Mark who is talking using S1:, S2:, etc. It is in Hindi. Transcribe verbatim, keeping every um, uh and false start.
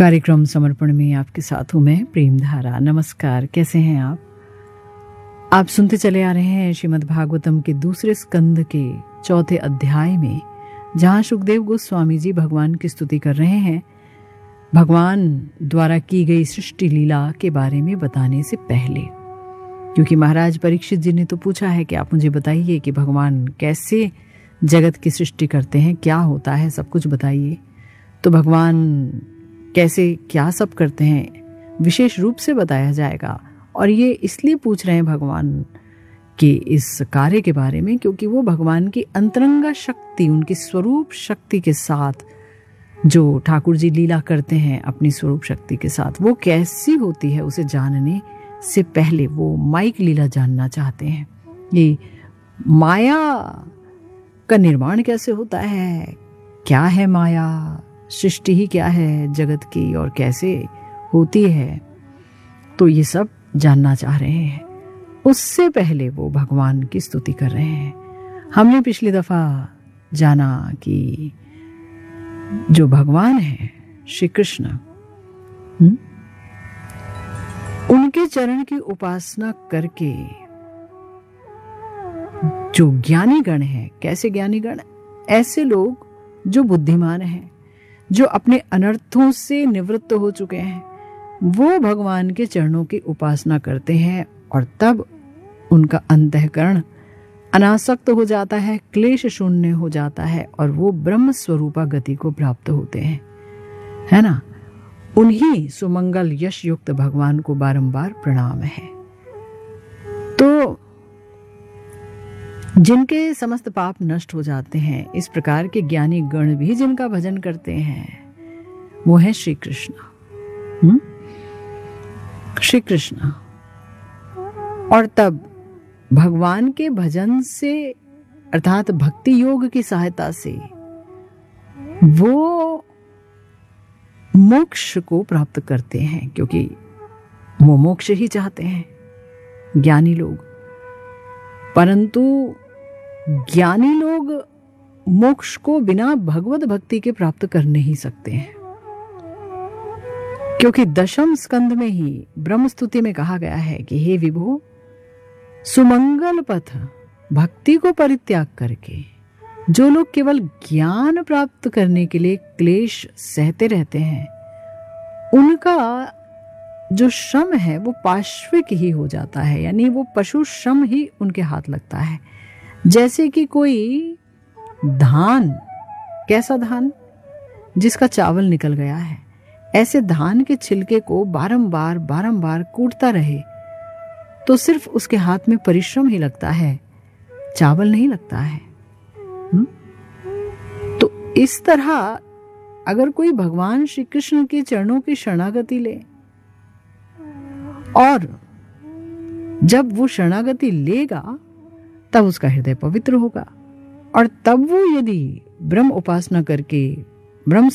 S1: कार्यक्रम समर्पण में आपके साथ हूं मैं प्रेम धारा। नमस्कार, कैसे हैं आप आप सुनते चले आ रहे हैं श्रीमद् भागवतम के दूसरे स्कंद के चौथे अध्याय में, जहां सुखदेव गोस्वामी जी भगवान की स्तुति कर रहे हैं भगवान द्वारा की गई सृष्टि लीला के बारे में बताने से पहले। क्योंकि महाराज परीक्षित जी ने तो पूछा है कि आप मुझे बताइए कि भगवान कैसे जगत की सृष्टि करते हैं, क्या होता है, सब कुछ बताइए। तो भगवान कैसे क्या सब करते हैं विशेष रूप से बताया जाएगा। और ये इसलिए पूछ रहे हैं भगवान के इस कार्य के बारे में क्योंकि वो भगवान की अंतरंगा शक्ति, उनकी स्वरूप शक्ति के साथ जो ठाकुर जी लीला करते हैं अपनी स्वरूप शक्ति के साथ, वो कैसी होती है उसे जानने से पहले वो माइक लीला जानना चाहते हैं। ये माया का निर्माण कैसे होता है, क्या है माया, सृष्टि ही क्या है जगत की और कैसे होती है, तो ये सब जानना चाह रहे हैं। उससे पहले वो भगवान की स्तुति कर रहे हैं। हमने पिछली दफा जाना कि जो भगवान है श्री कृष्ण, उनके चरण की उपासना करके जो ज्ञानी गण है, कैसे ज्ञानी गण, ऐसे लोग जो बुद्धिमान हैं, जो अपने अनर्थों से निवृत्त हो चुके हैं, वो भगवान के चरणों की उपासना करते हैं और तब उनका अंतःकरण अनासक्त हो जाता है, क्लेश शून्य हो जाता है और वो ब्रह्म स्वरूपा गति को प्राप्त होते हैं, है ना। उन्हीं सुमंगल यश युक्त भगवान को बारंबार प्रणाम है। तो जिनके समस्त पाप नष्ट हो जाते हैं, इस प्रकार के ज्ञानी गण भी जिनका भजन करते हैं, वो है श्री कृष्ण। हम्म श्री कृष्ण। और तब भगवान के भजन से अर्थात भक्ति योग की सहायता से वो मोक्ष को प्राप्त करते हैं, क्योंकि वो मोक्ष ही चाहते हैं ज्ञानी लोग। परंतु ज्ञानी लोग मोक्ष को बिना भगवत भक्ति के प्राप्त कर नहीं सकते हैं, क्योंकि दशम स्कंद में ही ब्रह्म स्तुति में कहा गया है कि हे विभो, सुमंगल पथ भक्ति को परित्याग करके जो लोग केवल ज्ञान प्राप्त करने के लिए क्लेश सहते रहते हैं, उनका जो श्रम है वो पाश्विक ही हो जाता है, यानी वो पशु श्रम ही उनके हाथ लगता है। जैसे कि कोई धान, कैसा धान, जिसका चावल निकल गया है, ऐसे धान के छिलके को बारंबार बारंबार कूटता रहे तो सिर्फ उसके हाथ में परिश्रम ही लगता है, चावल नहीं लगता है। हुँ? तो इस तरह अगर कोई भगवान श्री कृष्ण के चरणों की शरणागति ले और जब वो शरणागति लेगा तब उसका हृदय पवित्र होगा और तब वो यदि ब्रह्म उपासना करके ब्रह्म